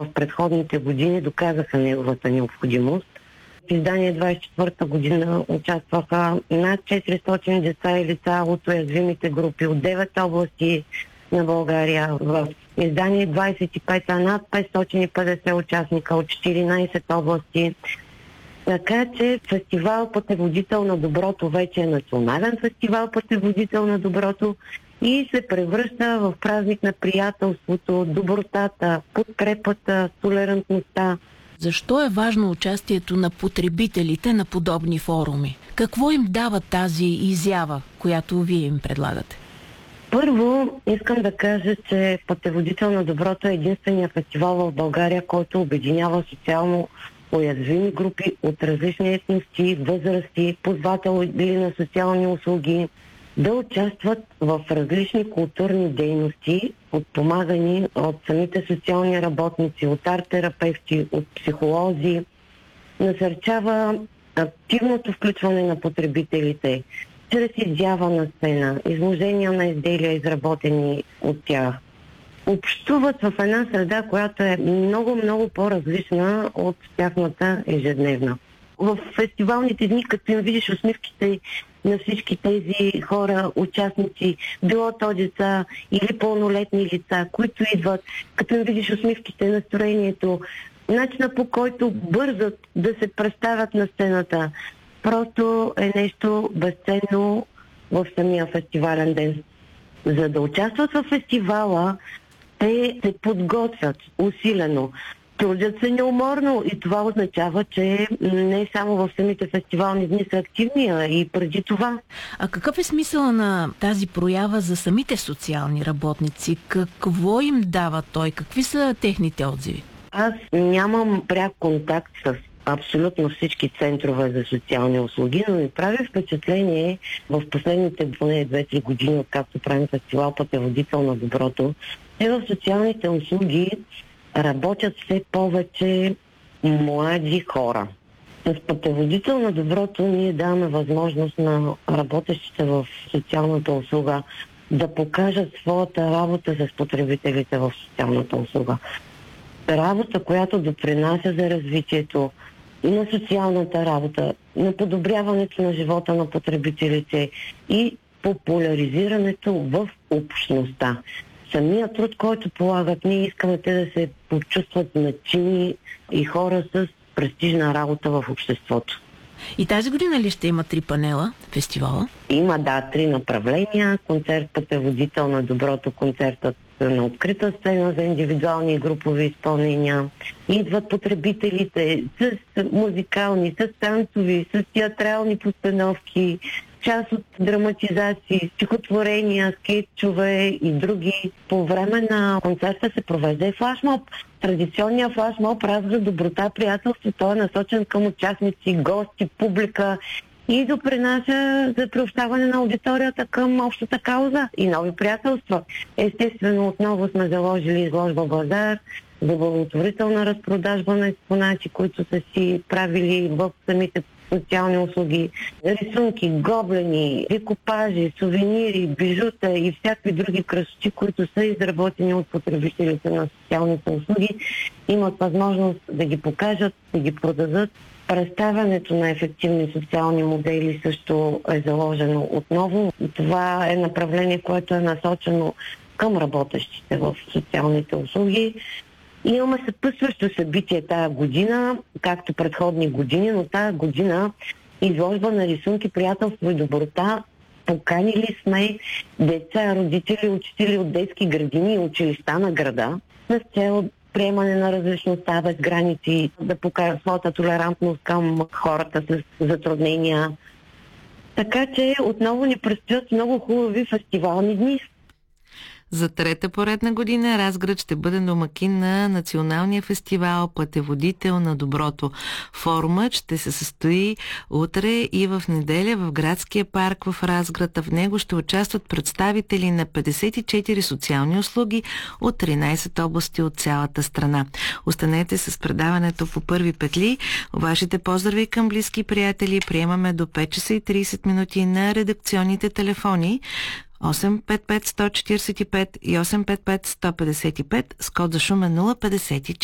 в предходните години доказаха неговата необходимост. В издание 24-та година участваха над 400 деца и лица от уязвимите групи от 9 области на България. В издание 25-та над 550 участника от 14 области. Така че фестивал Пътеводител на доброто вече е национален фестивал Пътеводител на доброто и се превръща в празник на приятелството, добротата, подкрепата, толерантността. Защо е важно участието на потребителите на подобни форуми? Какво им дава тази изява, която вие им предлагате? Първо, искам да кажа, че Пътеводител на доброто е единствения фестивал в България, който обединява социално уязвими групи от различни етности, възрасти, ползватели на социални услуги, да участват в различни културни дейности, подпомагани от самите социални работници, от арт-терапевти, от психолози. Насърчава активното включване на потребителите чрез изява на сцена, изложения на изделия, изработени от тях. Общуват в една среда, която е много по-различна от тяхната ежедневна. В фестивалните дни, като им видиш усмивките на всички тези хора, участници, било то деца или пълнолетни лица, които идват, като им видиш усмивките, настроението, начина по който бързат да се представят на сцената, просто е нещо безценно в самия фестивален ден. За да участват в фестивала, те се подготвят усилено, трудят се неуморно и това означава, че не само в самите фестивални дни са активни, а и преди това. А какъв е смисъл на тази проява за самите социални работници? Какво им дава той? Какви са техните отзиви? Аз нямам пряк контакт с абсолютно всички центрове за социални услуги, но ми прави впечатление в последните 2-3 години, откакто правим фестивал Пътеводител на доброто, че в социалните услуги работят все повече млади хора. С Пътеводител на доброто ние даваме възможност на работещите в социалната услуга да покажат своята работа с потребителите в социалната услуга. Работа, която допринася за развитието на социалната работа, на подобряването на живота на потребителите и популяризирането в общността. Самия труд, който полагат, ние искаме те да се почувстват значими и хора с престижна работа в обществото. И тази година ли ще има 3 панела фестивала? Има, 3 направления. Концерт Пътеводител на доброто, концертът на открита сцена за индивидуални и групови изпълнения. Идват потребителите с музикални, с танцови, с театрални постановки, част от драматизации, стихотворения, скетчове и други. По време на концерта се провежда и флашмоб. Традиционният флашмоб Разград доброта, приятелство, той е насочен към участници, гости, публика и допринася за приобщаване на аудиторията към общата кауза и нови приятелства. Естествено, отново сме заложили изложба базар за благотворителна разпродажба на експонати, които са си правили в самите социални услуги, рисунки, гоблени, декупажи, сувенири, бижута и всякакви други красоти, които са изработени от потребителите на социалните услуги, имат възможност да ги покажат, да ги продадат. Представянето на ефективни социални модели също е заложено отново. Това е направление, което е насочено към работещите в социалните услуги. Имаме съпътстващо събитие тая година, както предходни години, но тая година изложба на рисунки, приятелство и доброта. Поканили сме деца, родители, учители от детски градини и училища на града с цел приемане на различността без граници, да покажат своята толерантност към хората с затруднения. Така че отново ни предстоят много хубави фестивални дни. За 3-та поредна година Разград ще бъде домакин на националния фестивал Пътеводител на доброто. Форумът ще се състои утре и в неделя в градския парк в Разград. В него ще участват представители на 54 социални услуги от 13 области от цялата страна. Останете с предаването по първи петли. Вашите поздрави към близки приятели приемаме до 5 часа и 30 минути на редакционните телефони 855 145 и 855 155 с код за Шумен 054.